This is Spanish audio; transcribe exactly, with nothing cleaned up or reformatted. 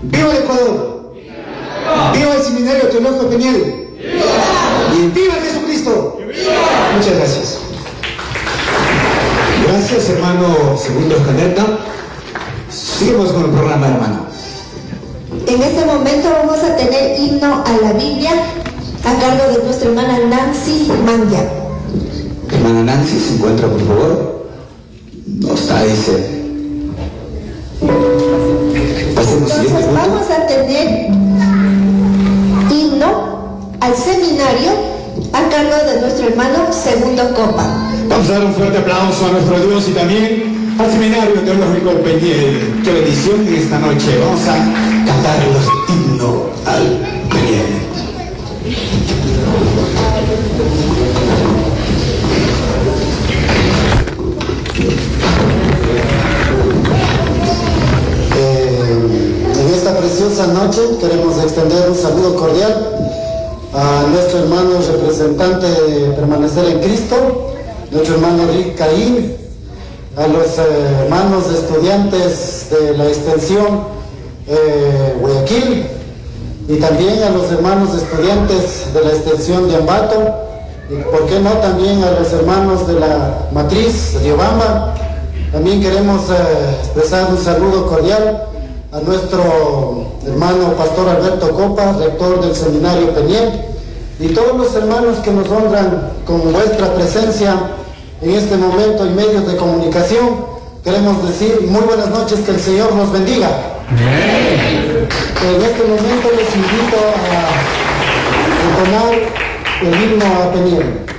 ¡Viva el Ecuador! ¡Viva, ¡Viva el Seminario Teológico Peniel! ¡Viva! ¡Y viva Jesucristo! ¡Viva! Muchas gracias. Gracias, hermano Segundo Escaleta. Seguimos con el programa, hermano. En este momento vamos a tener himno a la Biblia a cargo de nuestra hermana Nancy Mangia. Hermana Nancy, ¿se encuentra, por favor? No está, dice. Entonces vamos a tener himno al seminario a cargo de nuestro hermano Segundo Copa. Vamos a dar un fuerte aplauso a nuestro Dios y también al Seminario Teológico Peniel. Qué bendición en esta noche. Vamos a cantar los himnos al Peniel. En esta preciosa noche queremos extender un saludo cordial a nuestro hermano representante de Permanecer en Cristo, nuestro hermano Rick Caín, a los eh, hermanos estudiantes de la extensión eh, Guayaquil y también a los hermanos estudiantes de la extensión de Ambato y por qué no también a los hermanos de la matriz de Riobamba. También queremos eh, expresar un saludo cordial a nuestro hermano Pastor Alberto Copa, rector del Seminario Peniel, y todos los hermanos que nos honran con vuestra presencia en este momento y medios de comunicación. Queremos decir muy buenas noches, que el Señor nos bendiga. Amén. En este momento les invito a entonar el himno a Peniel.